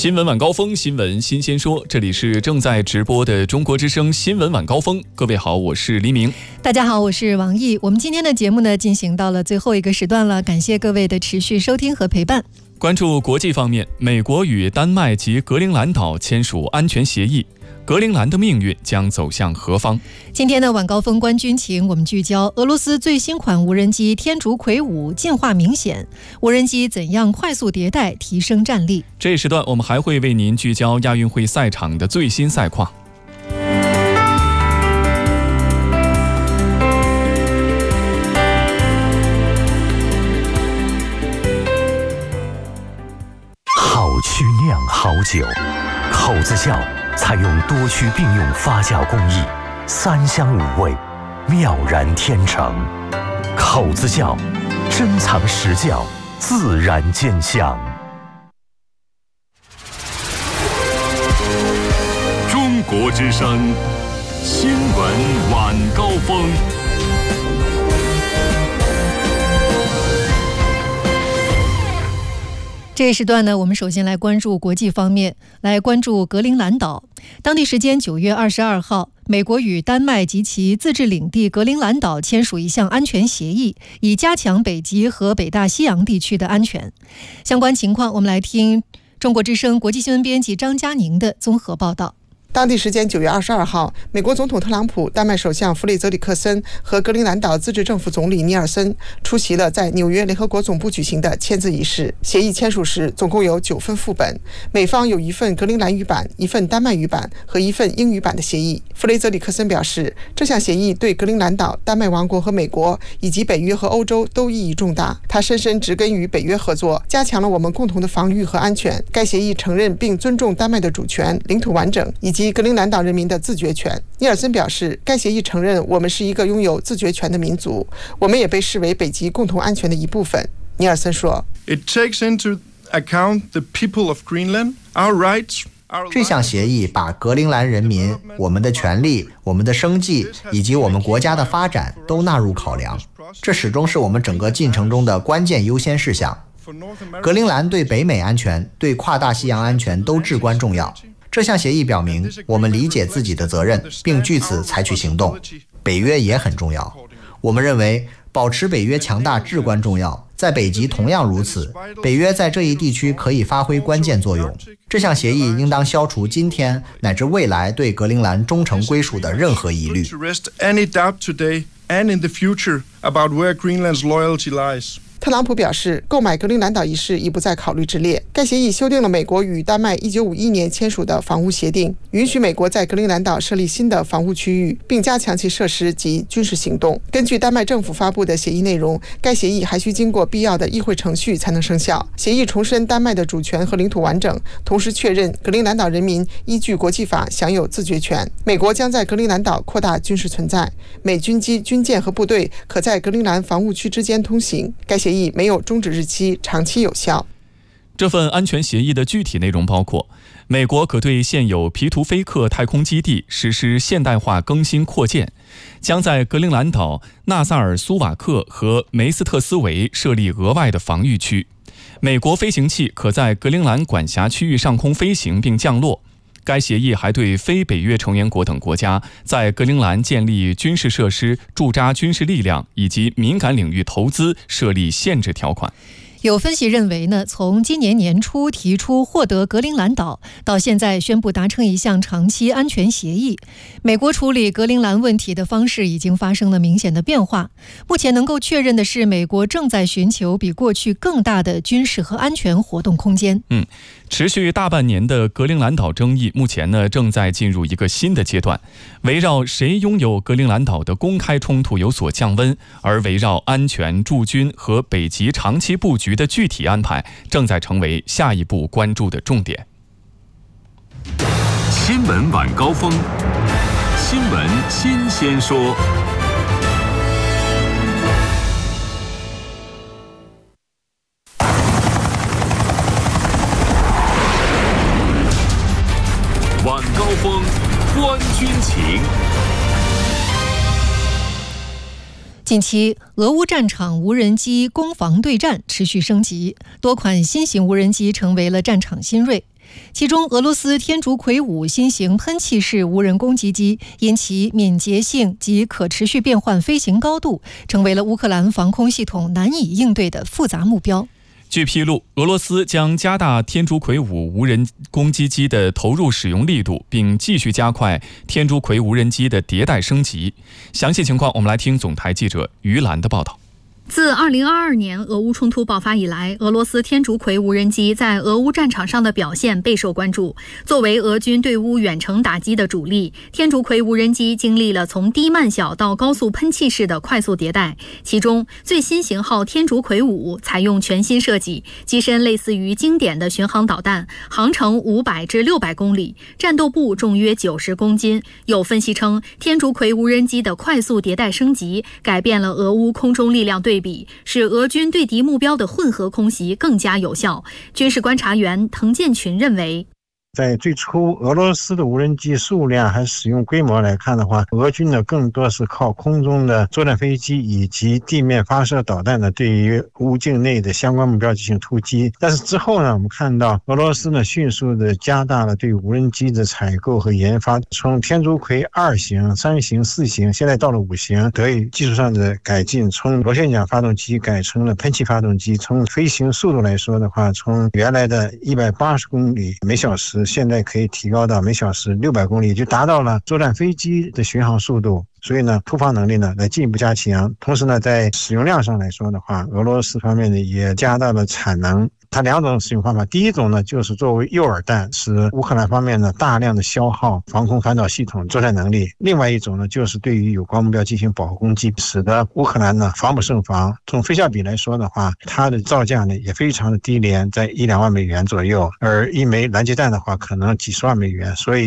新闻晚高峰，新闻新鲜说，这里是正在直播的中国之声新闻晚高峰。各位好，我是黎明。 大家好，我是王毅。我们今天的节目呢，进行到了最后一个时段了，感谢各位的持续收听和陪伴。 关注国际方面，美国与丹麦及格陵兰岛签署安全协议，格陵兰的命运将走向何方？ 今天的晚高峰观军情，我们聚焦俄罗斯最新款无人机天竺葵5进化明显，无人机怎样快速迭代提升战力？ 这一时段我们还会为您聚焦亚运会赛场的最新赛况。 好曲酿好酒，口子窖采用多区并用发酵工艺，3香5味，妙然天成。口子窖珍藏实窖，自然见香。 中国之声新闻晚高峰。 这一时段呢，我们首先来关注国际方面，来关注格陵兰岛。当地时间9月22号，美国与丹麦及其自治领地格陵兰岛签署一项安全协议，以加强北极和北大西洋地区的安全。相关情况，我们来听中国之声国际新闻编辑张佳宁的综合报道。 当地时间9月22号，美国总统特朗普、丹麦首相弗雷泽里克森和格陵兰岛自治政府总理尼尔森出席了在纽约联合国总部举行的签字仪式。协议签署时总共有9份副本，美方有1份格陵兰语版、1份丹麦语版和1份英语版的协议。弗雷泽里克森表示，这项协议对格陵兰岛、丹麦王国和美国以及北约和欧洲都意义重大。他深深植根于北约合作，加强了我们共同的防御和安全。该协议承认并尊重丹麦的主权、领土完整以及格陵兰岛人民的自决权。尼尔森表示，该协议承认我们是一个拥有自决权的民族，我们也被视为北极共同安全的一部分。尼尔森说 It takes into account the people of Greenland, our rights. 这项协议把格陵兰人民、我们的权利、我们的生计以及我们国家的发展都纳入考量，这始终是我们整个进程中的关键优先事项。格陵兰对北美安全、对跨大西洋安全都至关重要。这项协议表明，我们理解自己的责任，并据此采取行动。北约也很重要，我们认为保持北约强大至关重要，在北极同样如此。北约在这一地区可以发挥关键作用。这项协议应当消除今天乃至未来对格陵兰忠诚归属的任何疑虑。 特朗普表示，购买格陵兰岛一事已不在考虑之列。该协议修订了美国与丹麦1951年签署的防务协定，允许美国在格陵兰岛设立新的防务区域，并加强其设施及军事行动。根据丹麦政府发布的协议内容，该协议还需经过必要的议会程序才能生效。协议重申丹麦的主权和领土完整，同时确认格陵兰岛人民依据国际法享有自决权。美国将在格陵兰岛扩大军事存在，美军机、军舰和部队可在格陵兰防务区之间通行。该协议没有终止日期，长期有效。 这份安全协议的具体内容包括：美国可对现有皮图菲克太空基地实施现代化更新扩建，将在格陵兰岛、纳萨尔苏瓦克和梅斯特斯维设立额外的防御区。美国飞行器可在格陵兰管辖区域上空飞行并降落。该协议还对非北约成员国等国家在格陵兰建立军事设施、驻扎军事力量以及敏感领域投资设立限制条款。 有分析认为呢，从今年年初提出获得格陵兰岛，到现在宣布达成一项长期安全协议，美国处理格陵兰问题的方式已经发生了明显的变化。目前能够确认的是，美国正在寻求比过去更大的军事和安全活动空间。 持续大半年的格陵兰岛争议，目前呢正在进入一个新的阶段。围绕谁拥有格陵兰岛的公开冲突有所降温，而围绕安全驻军和北极长期布局的具体安排，正在成为下一步关注的重点。 新闻晚高峰，新闻新鲜说。晚高峰，观军情。 近期，俄乌战场无人机攻防对战持续升级，多款新型无人机成为了战场新锐。 其中，俄罗斯天竺葵5新型喷气式无人攻击机因其敏捷性及可持续变换飞行高度，成为了乌克兰防空系统难以应对的复杂目标。 据披露，俄罗斯将加大天竺葵5无人攻击机的投入使用力度，并继续加快天竺葵无人机的迭代升级。详细情况，我们来听总台记者于兰的报道。 自2022年俄乌冲突爆发以来，俄罗斯天竺葵无人机在俄乌战场上的表现备受关注。作为俄军对乌远程打击的主力，天竺葵无人机经历了从低慢小到高速喷气式的快速迭代。其中，最新型号天竺葵5采用全新设计，机身类似于经典的巡航导弹，航程500至600公里，战斗部重约90公斤。有分析称，天竺葵无人机的快速迭代升级，改变了俄乌空中力量对比，使俄军对敌目标的混合空袭更加有效。军事观察员滕建群认为， 在最初俄罗斯的无人机数量还使用规模来看的话，俄军呢更多是靠空中的作战飞机以及地面发射导弹呢对于乌境内的相关目标进行突击。但是之后呢，我们看到俄罗斯呢迅速的加大了对无人机的采购和研发，从天竺葵2型、3型、4型，现在到了5型，得以技术上的改进，从螺旋桨发动机改成了喷气发动机。从飞行速度来说的话，从原来的180公里每小时，现在可以提高到每小时600公里，就达到了作战飞机的巡航速度。所以呢，突防能力呢来进一步加强。同时呢，在使用量上来说的话，俄罗斯方面呢也加大了产能。它2种使用方法，第一种呢就是作为诱饵弹，使乌克兰方面呢大量的消耗防空反导系统作战能力；另外一种呢就是对于有关目标进行保护攻击，使得乌克兰呢防不胜防。从飞效比来说的话，它的造价呢也非常的低廉，在1-2万美元左右，而一枚拦截弹的话可能几十万美元。所以